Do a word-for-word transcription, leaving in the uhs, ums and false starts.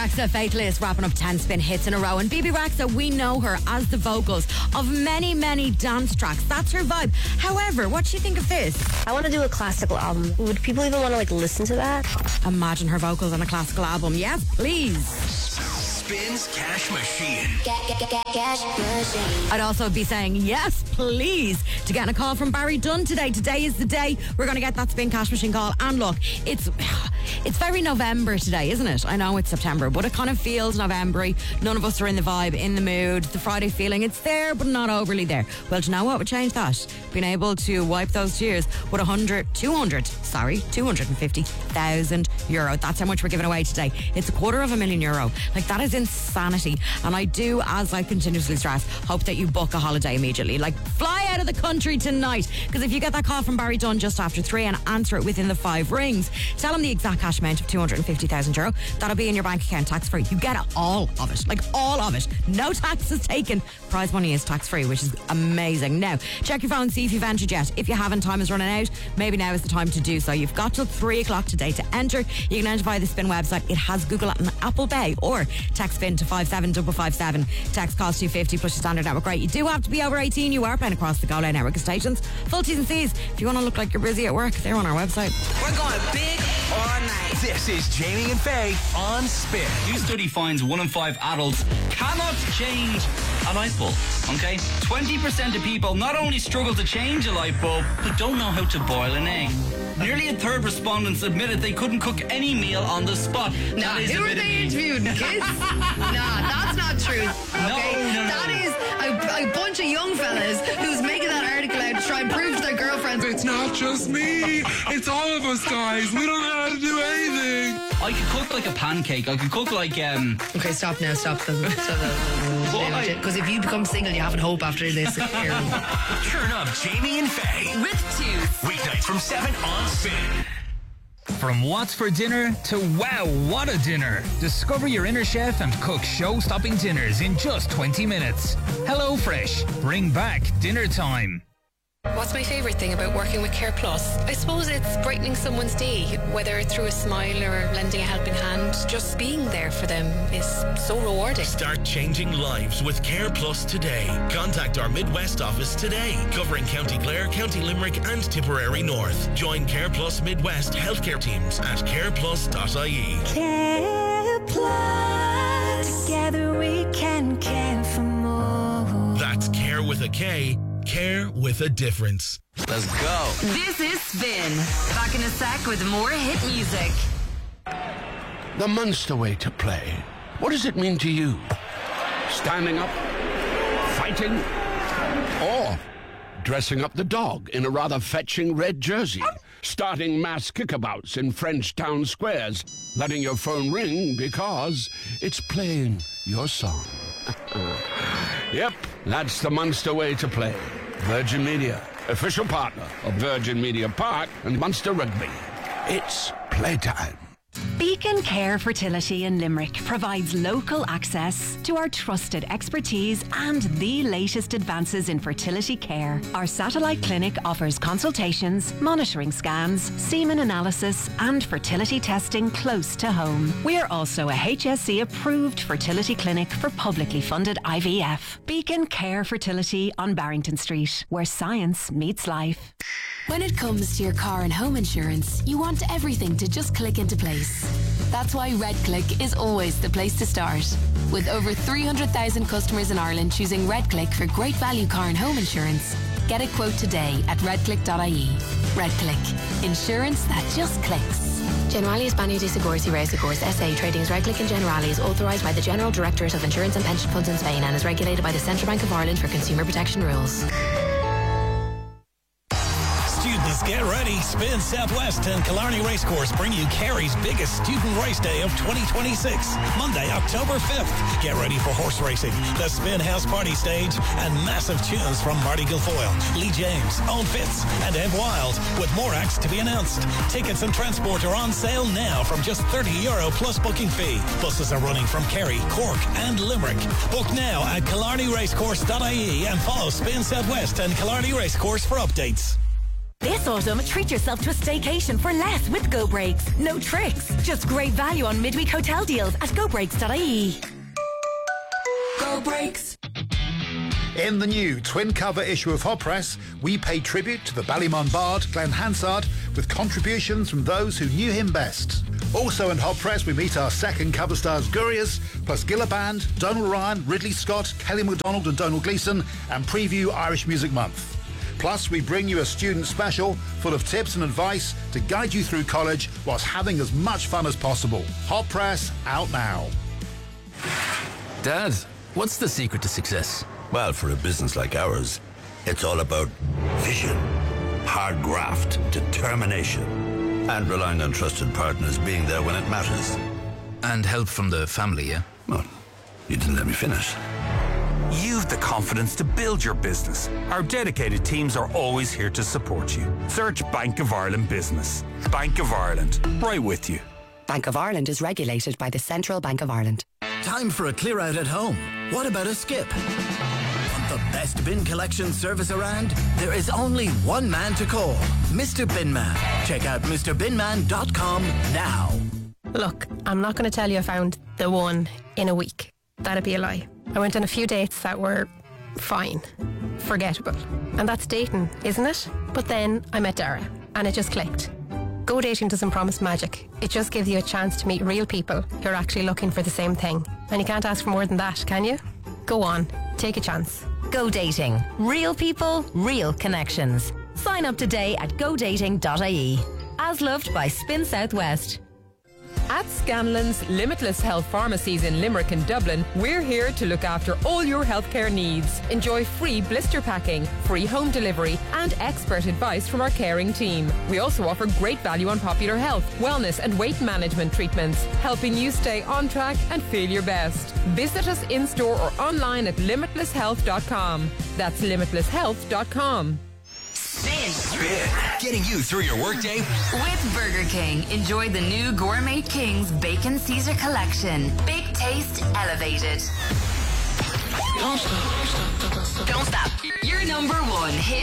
Raxa Faithless wrapping up ten spin hits in a row, and B B Raxa, we know her as the vocals of many, many dance tracks. That's her vibe. However, what do you think of this? I want to do a classical album. Would people even want to like listen to that? Imagine her vocals on a classical album. Yes, please. Spins Cash Machine. Cash Machine. I'd also be saying yes, please, to getting a call from Barry Dunn today. Today is the day we're going to get that Spin Cash Machine call. And look, it's it's very November today, isn't it? I know it's September, but it kind of feels November-y. None of us are in the vibe, in the mood. The Friday feeling, it's there, but not overly there. Well, do you know what would change that? Being able to wipe those tears with one hundred, two hundred, sorry, two hundred fifty thousand euro. That's how much we're giving away today. It's a quarter of a million euro. Like, that is insanity. And I do, as I continuously stress, hope that you book a holiday immediately. Like, fly out of the country tonight. Because if you get that call from Barry Dunn just after three and answer it within the five rings, tell him the exact cash amount of two hundred fifty thousand euro. That'll be in your bank account tax free. You get all of it. Like, all of it. No taxes taken. Prize money is tax free, which is amazing. Now, check your phone, see if you've entered yet. If you haven't, time is running out. Maybe now is the time to do so. You've got till three o'clock today to enter. You can enter via the Spin website. It has Google and Apple Pay, or text Spin to five seven five five seven. Text costs two fifty plus your standard network rate. You do have to be over eighteen. You are playing across the Go Line network of stations. Full T's and C's. If you want to look like you're busy at work, they're on our website. We're going big all night. This is Jamie and Faye on Spin. New study finds one in five adults cannot change a light bulb. Okay? twenty percent of people not only struggle to change a light bulb, but don't know how to boil an egg. Nearly a third respondents admitted they couldn't cook any meal on the spot. Nah, who were they interviewed? Kids? Nah, that's not true. Okay? No, no, no. That is a, a bunch of young fellas who's making that article out to try and prove to their girlfriends. It's not just me. It's all of us, guys. We don't know how to do anything. I could cook like a pancake. I could cook like, um... Okay, stop now, stop them. Because if you become single, you haven't hope after this. Turn up Jamie and Faye With two. weeknights from seven on Spin. From what's for dinner to wow, what a dinner. Discover your inner chef and cook show-stopping dinners in just twenty minutes. HelloFresh. Bring back dinner time. What's my favourite thing about working with Care Plus? I suppose it's brightening someone's day, whether it's through a smile or lending a helping hand. Just being there for them is so rewarding. Start changing lives with Care Plus today. Contact our Midwest office today, covering County Clare, County Limerick and Tipperary North. Join Care Plus Midwest healthcare teams at care plus dot I E. Care Plus. Together we can care for more. That's Care with a K. Care with a difference. Let's go. This is Spin. Back in a sec with more hit music. The Munster way to play. What does it mean to you? Standing up? Fighting? Or dressing up the dog in a rather fetching red jersey? Starting mass kickabouts in French town squares? Letting your phone ring because it's playing your song? Yep, that's the Munster way to play. Virgin Media, official partner of Virgin Media Park and Munster Rugby. It's playtime. Beacon Care Fertility in Limerick provides local access to our trusted expertise and the latest advances in fertility care. Our satellite clinic offers consultations, monitoring scans, semen analysis and fertility testing close to home. We are also a H S C approved fertility clinic for publicly funded I V F. Beacon Care Fertility on Barrington Street, where science meets life. When it comes to your car and home insurance, you want everything to just click into place. That's why RedClick is always the place to start. With over three hundred thousand customers in Ireland choosing RedClick for great value car and home insurance, get a quote today at red click dot I E. RedClick. Insurance that just clicks. Generali España de Seguros y Reaseguros S A Trading as RedClick and Generali is authorised by the General Directorate of Insurance and Pension Funds in Spain and is regulated by the Central Bank of Ireland for consumer protection rules. Students, get ready. Spin Southwest and Killarney Racecourse bring you Kerry's biggest student race day of twenty twenty-six, Monday, October fifth. Get ready for horse racing, the Spin House Party Stage, and massive tunes from Marty Guilfoyle, Lee James, Owen Fitz, and Ed Wild, with more acts to be announced. Tickets and transport are on sale now from just thirty euro plus booking fee. Buses are running from Kerry, Cork, and Limerick. Book now at killarney racecourse dot I E and follow Spin Southwest and Killarney Racecourse for updates. This autumn, treat yourself to a staycation for less with Go Breaks. No tricks, just great value on midweek hotel deals at go breaks dot I E. Go Breaks. In the new twin cover issue of Hot Press, we pay tribute to the Ballymon bard, Glenn Hansard, with contributions from those who knew him best. Also in Hot Press, we meet our second cover stars Gurias, plus Gilla Band, Donald Ryan, Ridley Scott, Kelly MacDonald and Donald Gleeson, and preview Irish Music Month. Plus, we bring you a student special full of tips and advice to guide you through college whilst having as much fun as possible. Hot Press, out now. Dad, what's the secret to success? Well, for a business like ours, it's all about vision, hard graft, determination, and relying on trusted partners being there when it matters. And help from the family, yeah? Well, you didn't let me finish. You've the confidence to build your business. Our dedicated teams are always here to support you. Search Bank of Ireland Business. Bank of Ireland, right with you. Bank of Ireland is regulated by the Central Bank of Ireland. Time for a clear out at home. What about a skip? Want the best bin collection service around? There is only one man to call, Mister Binman. Check out Mr binman dot com now. Look, I'm not going to tell you I found the one in a week. That'd be a lie. I went on a few dates that were fine, forgettable. And that's dating, isn't it? But then I met Dara, and it just clicked. Go dating doesn't promise magic. It just gives you a chance to meet real people who are actually looking for the same thing. And you can't ask for more than that, can you? Go on, take a chance. Go dating. Real people, real connections. Sign up today at go dating dot I E. As loved by Spin Southwest. At Scanlon's Limitless Health Pharmacies in Limerick and Dublin, we're here to look after all your healthcare needs. Enjoy free blister packing, free home delivery, and expert advice from our caring team. We also offer great value on popular health, wellness, and weight management treatments, helping you stay on track and feel your best. Visit us in store or online at limitless health dot com. That's limitless health dot com. Spin. Spin. Getting you through your workday. With Burger King, enjoy the new Gourmet King's Bacon Caesar Collection. Big taste, elevated. Don't stop. Don't stop. Your number one hit